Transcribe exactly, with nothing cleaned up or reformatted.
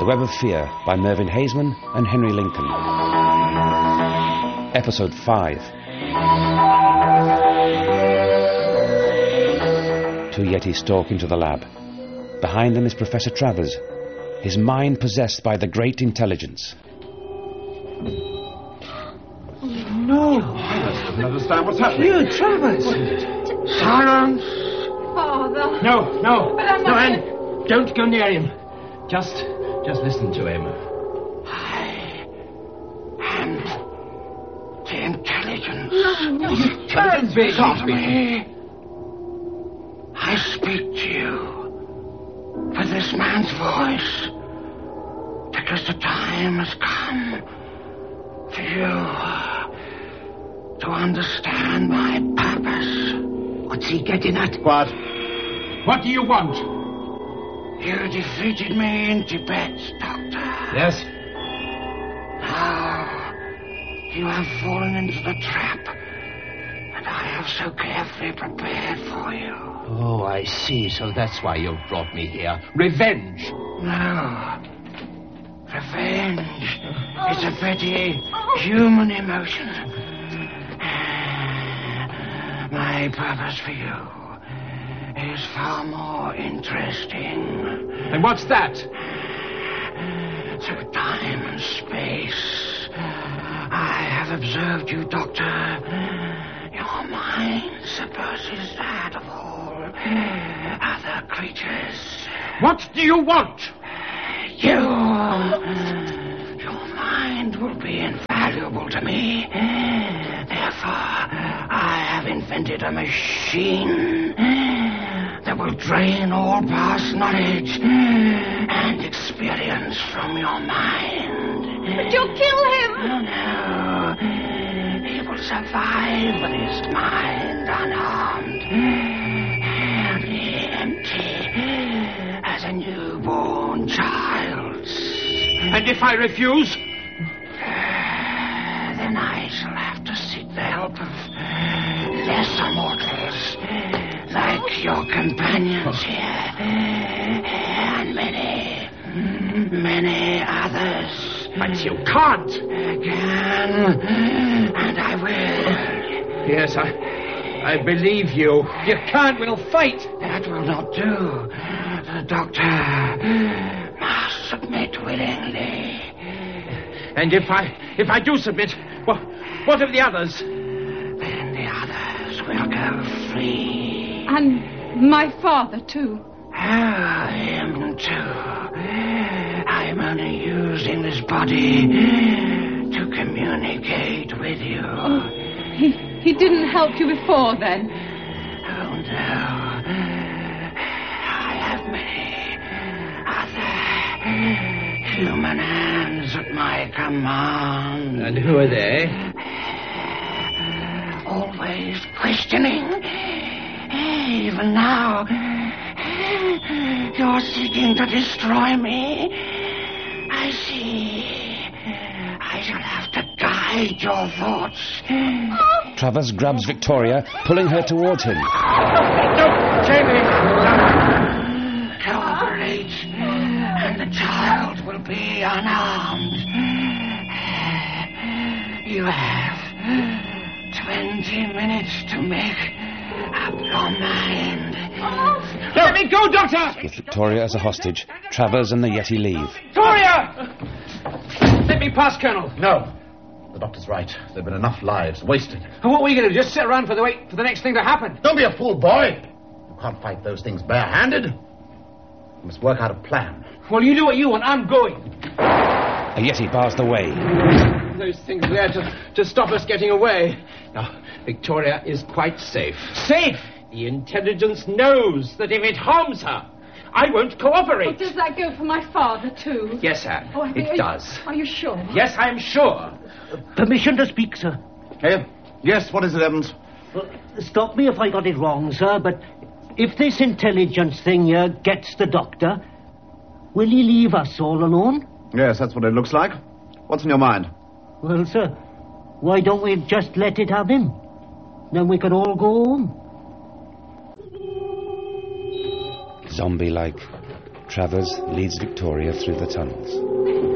Web of Fear by Mervyn Haseman and Henry Lincoln. Episode five. Two Yetis stalk into the lab. Behind them is Professor Travers, his mind possessed by the great intelligence. No, I don't understand what's happening. You, Travers! Silence! Father! No, no, But I'm no, not... Anne, don't go near him. Just, just listen to him. I am the intelligence. No, no, Intelligence being Listen to me. I speak to you with this man's voice because the time has come for you to understand my purpose. What's he getting at? What? What do you want? You defeated me in Tibet, Doctor. Yes? Now, you have fallen into the trap that I have so carefully prepared for you. Oh, I see. So that's why you've brought me here. Revenge. No. Revenge is a pretty human emotion. My purpose for you is far more interesting. And what's that? Through time and space, I have observed you, Doctor. Your mind supposes that of all other creatures. What do you want? You, your mind will be invaluable to me. Therefore, I have invented a machine that will drain all past knowledge and experience from your mind. But you'll kill him! Oh, no. He will survive with his mind unharmed and empty as a newborn child's. And if I refuse? Then I shall have to seek the help of lesser mortals like your companions here and many, many others. But you can't. Can, and I will. Yes, I, I believe you. You can't. We'll fight. That will not do. The doctor must submit willingly. And if I, if I do submit, what, what of the others? Then the others will go free. And my father, too. Ah, him too. I'm only using this body to communicate with you. Oh, he, he didn't help you before, then? Oh, no. I have many other human hands at my command. And who are they? Always questioning. Even now, you're seeking to destroy me. I see. I shall have to guide your thoughts. Travers grabs Victoria, pulling her towards him. No, Jamie! Cooperate, and the child will be unarmed. You have twenty minutes to make up your mind. Let me go, Doctor! With Victoria as a hostage, Travers and the Yeti leave. Victoria! Let me pass, Colonel. No. The doctor's right. There have been enough lives wasted. And what are we going to do? Just sit around for the wait for the next thing to happen? Don't be a fool, boy. You can't fight those things barehanded. You must work out a plan. Well, you do what you want. I'm going. A Yeti bars the way. Those things are there to, to stop us getting away. Now, Victoria is quite safe. Safe? The intelligence knows that if it harms her, I won't cooperate. Oh, does that go for my father, too? Yes, Anne, Oh, it are, does. Are you sure? Yes, I'm sure. Permission to speak, sir. Hey? Yes, what is it, Evans? Uh, stop me if I got it wrong, sir, but if this intelligence thing here gets the doctor, will he leave us all alone? Yes, that's what it looks like. What's in your mind? Well, sir, why don't we just let it have him? Then we can all go home. Zombie-like, Travers leads Victoria through the tunnels.